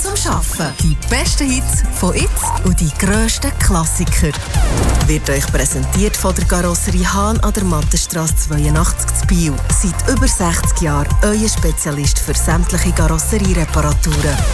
zum Arbeiten. Die besten Hits von jetzt und die grössten Klassiker. Wird euch präsentiert von der Karosserie Hahn an der Mattenstrasse 82 zu Biel. Seit über 60 Jahren euer Spezialist für sämtliche Karosseriereparaturen.